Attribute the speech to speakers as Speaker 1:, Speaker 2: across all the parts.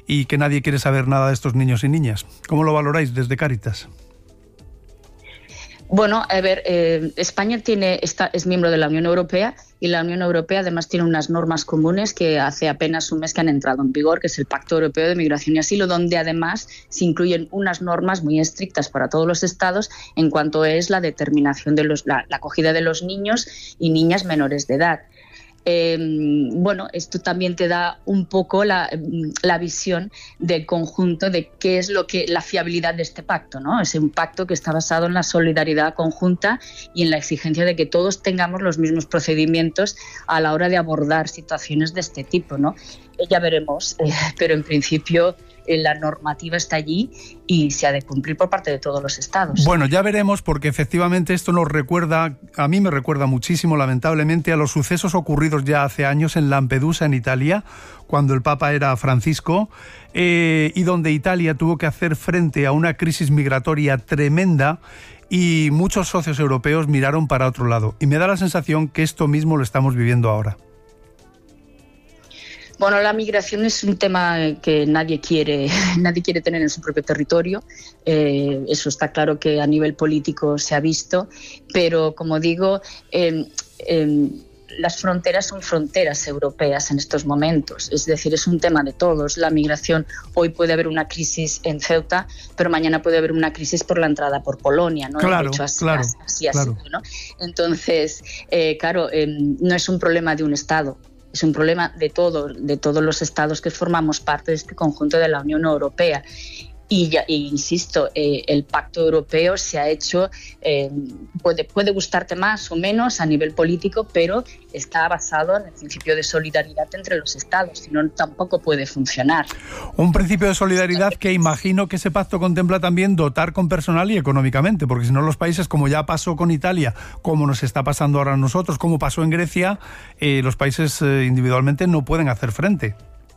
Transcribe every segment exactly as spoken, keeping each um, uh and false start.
Speaker 1: y que nadie quiere saber nada de estos niños y niñas. ¿Cómo lo valoráis desde Cáritas?
Speaker 2: Bueno, a ver, eh, España tiene, está, es miembro de la Unión Europea y la Unión Europea además tiene unas normas comunes que hace apenas un mes que han entrado en vigor, que es el Pacto Europeo de Migración y Asilo, donde además se incluyen unas normas muy estrictas para todos los estados en cuanto es la determinación de los, la, la acogida de los niños y niñas menores de edad. Eh, bueno, esto también te da un poco la, la visión del conjunto de qué es lo que la fiabilidad de este pacto, ¿no? Es un pacto que está basado en la solidaridad conjunta y en la exigencia de que todos tengamos los mismos procedimientos a la hora de abordar situaciones de este tipo, ¿no? Ya veremos, eh, pero en principio eh, la normativa está allí y se ha de cumplir por parte de todos los estados.
Speaker 1: Bueno, ya veremos, porque efectivamente esto nos recuerda, a mí me recuerda muchísimo, lamentablemente, a los sucesos ocurridos ya hace años en Lampedusa, en Italia, cuando el Papa era Francisco, eh, y donde Italia tuvo que hacer frente a una crisis migratoria tremenda y muchos socios europeos miraron para otro lado. Y me da la sensación que esto mismo lo estamos viviendo ahora.
Speaker 2: Bueno, la migración es un tema que nadie quiere, nadie quiere tener en su propio territorio. Eh, eso está claro que a nivel político se ha visto, pero como digo, eh, eh, las fronteras son fronteras europeas en estos momentos. Es decir, es un tema de todos. La migración, hoy puede haber una crisis en Ceuta, pero mañana puede haber una crisis por la entrada por Polonia, ¿no?
Speaker 1: Claro,
Speaker 2: de hecho, así,
Speaker 1: claro,
Speaker 2: así, así,
Speaker 1: claro.
Speaker 2: ¿no? Entonces, eh, claro, eh, no es un problema de un Estado. Es un problema de todos, de todos los estados que formamos parte de este conjunto de la Unión Europea. Y, ya, y insisto, eh, el Pacto Europeo se ha hecho, eh, puede, puede gustarte más o menos a nivel político, pero está basado en el principio de solidaridad entre los estados, si no tampoco puede funcionar.
Speaker 1: Un principio de solidaridad que imagino que ese pacto contempla también dotar con personal y económicamente, porque si no los países, como ya pasó con Italia, como nos está pasando ahora a nosotros, como pasó en Grecia, eh, los países eh, individualmente no pueden hacer frente.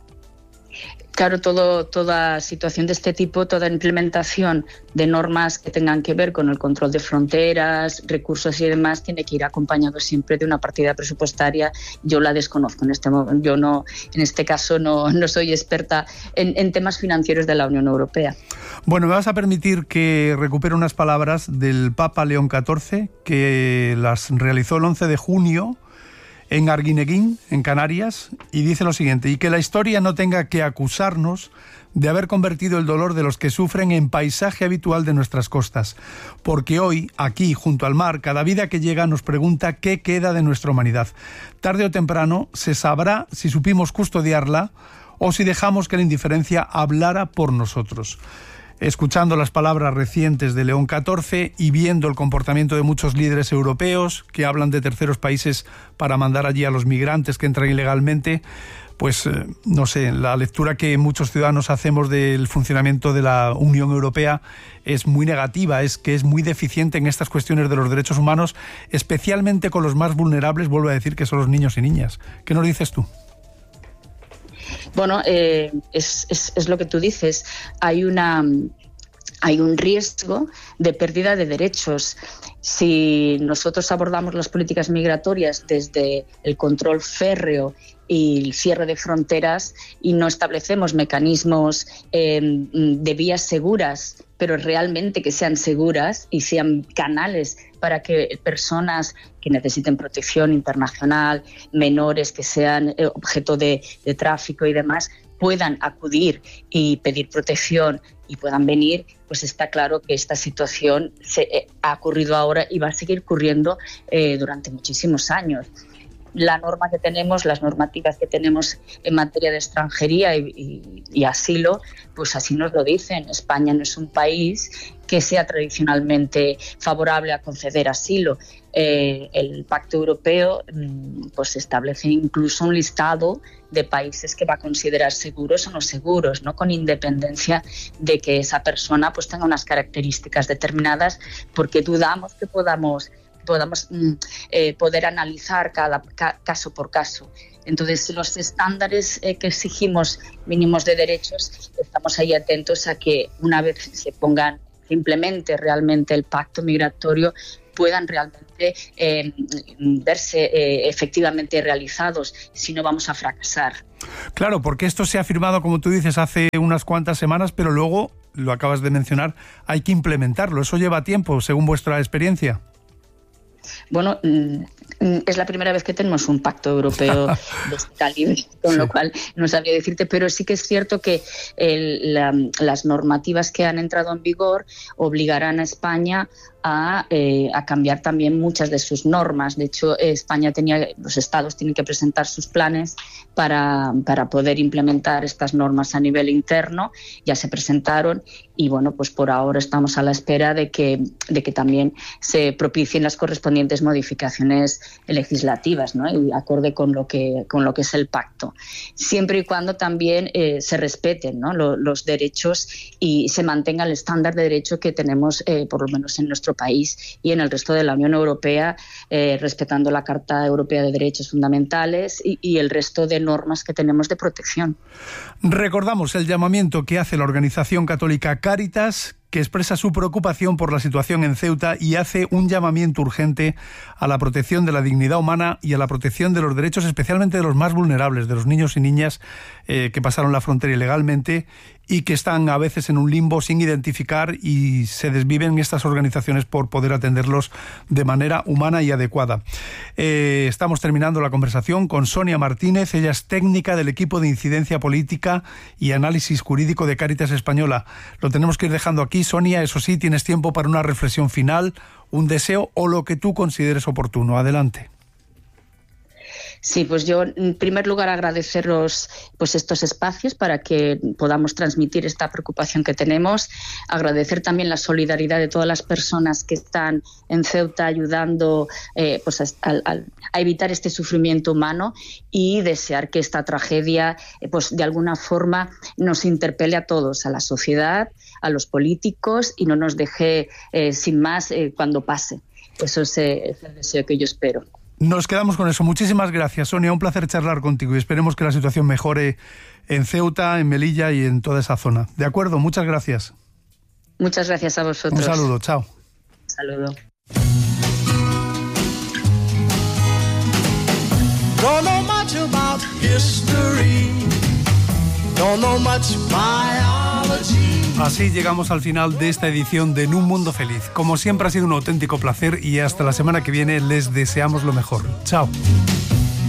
Speaker 2: Claro, todo, toda situación de este tipo, toda implementación de normas que tengan que ver con el control de fronteras, recursos y demás, tiene que ir acompañado siempre de una partida presupuestaria. Yo la desconozco en este momento. Yo no, en este caso no, no soy experta en, en temas financieros de la Unión Europea.
Speaker 1: Bueno, me vas a permitir que recupere unas palabras del Papa León catorce, que las realizó el once de junio en Arguineguín, en Canarias, y dice lo siguiente: y que la historia no tenga que acusarnos de haber convertido el dolor de los que sufren en paisaje habitual de nuestras costas, porque hoy, aquí, junto al mar, cada vida que llega nos pregunta qué queda de nuestra humanidad. Tarde o temprano se sabrá si supimos custodiarla o si dejamos que la indiferencia hablara por nosotros. Escuchando las palabras recientes de León catorce y viendo el comportamiento de muchos líderes europeos que hablan de terceros países para mandar allí a los migrantes que entran ilegalmente, pues eh, no sé, la lectura que muchos ciudadanos hacemos del funcionamiento de la Unión Europea es muy negativa, es que es muy deficiente en estas cuestiones de los derechos humanos, especialmente con los más vulnerables, vuelvo a decir, que son los niños y niñas. ¿Qué nos dices tú?
Speaker 2: Bueno, eh, es, es, es lo que tú dices. Hay una, hay un riesgo de pérdida de derechos. Si nosotros abordamos las políticas migratorias desde el control férreo y el cierre de fronteras y no establecemos mecanismos eh, de vías seguras, pero realmente que sean seguras y sean canales para que personas que necesiten protección internacional, menores que sean objeto de, de tráfico y demás, puedan acudir y pedir protección y puedan venir, pues está claro que esta situación se, eh, ha ocurrido ahora y va a seguir ocurriendo eh, durante muchísimos años. La norma que tenemos, las normativas que tenemos en materia de extranjería y, y, y asilo, pues así nos lo dicen. España no es un país que sea tradicionalmente favorable a conceder asilo. Eh, el Pacto Europeo pues establece incluso un listado de países que va a considerar seguros o no seguros, ¿no? Con independencia de que esa persona pues tenga unas características determinadas, porque dudamos que podamos podamos eh, poder analizar cada ca, caso por caso. Entonces, los estándares eh, que exigimos mínimos de derechos, estamos ahí atentos a que una vez se pongan, se implemente realmente el pacto migratorio, puedan realmente eh, verse eh, efectivamente realizados, si no vamos a fracasar.
Speaker 1: Claro, porque esto se ha firmado, como tú dices, hace unas cuantas semanas, pero luego, lo acabas de mencionar, hay que implementarlo. Eso lleva tiempo, según vuestra experiencia.
Speaker 2: Bueno, es la primera vez que tenemos un pacto europeo de este calibre, con sí. lo cual no sabría decirte, pero sí que es cierto que el, la, las normativas que han entrado en vigor obligarán a España a, eh, a cambiar también muchas de sus normas. De hecho, España tenía, los estados tienen que presentar sus planes para, para poder implementar estas normas a nivel interno. Ya se presentaron y bueno, pues por ahora estamos a la espera de que, de que también se propicien las correspondientes modificaciones legislativas, ¿no? Y acorde con lo que, con lo que es el pacto. Siempre y cuando también eh, se respeten, ¿no? los, los derechos y se mantenga el estándar de derecho que tenemos, eh, por lo menos en nuestro país y en el resto de la Unión Europea, eh, respetando la Carta Europea de Derechos Fundamentales y, y el resto de normas que tenemos de protección.
Speaker 1: Recordamos el llamamiento que hace la organización católica Cáritas, que expresa su preocupación por la situación en Ceuta y hace un llamamiento urgente a la protección de la dignidad humana y a la protección de los derechos, especialmente de los más vulnerables, de los niños y niñas eh, que pasaron la frontera ilegalmente y que están a veces en un limbo sin identificar, y se desviven estas organizaciones por poder atenderlos de manera humana y adecuada. Eh, estamos terminando la conversación con Sonia Martínez. Ella es técnica del equipo de incidencia política y análisis jurídico de Cáritas Española. Lo tenemos que ir dejando aquí, Sonia. Eso sí, tienes tiempo para una reflexión final, un deseo o lo que tú consideres oportuno. Adelante.
Speaker 2: Sí, pues yo en primer lugar agradeceros pues estos espacios para que podamos transmitir esta preocupación que tenemos, agradecer también la solidaridad de todas las personas que están en Ceuta ayudando eh, pues a, a, a evitar este sufrimiento humano, y desear que esta tragedia eh, pues de alguna forma nos interpele a todos, a la sociedad, a los políticos, y no nos deje eh, sin más eh, cuando pase. Eso es, eh, es el deseo que yo espero.
Speaker 1: Nos quedamos con eso. Muchísimas gracias, Sonia. Un placer charlar contigo y esperemos que la situación mejore en Ceuta, en Melilla y en toda esa zona. ¿De acuerdo? Muchas gracias.
Speaker 2: Muchas gracias a vosotros.
Speaker 1: Un saludo. Chao.
Speaker 2: Un saludo.
Speaker 3: Don't know much about history. Don't know much biology.
Speaker 1: Así llegamos al final de esta edición de En un Mundo Feliz. Como siempre, ha sido un auténtico placer y hasta la semana que viene les deseamos lo mejor. Chao.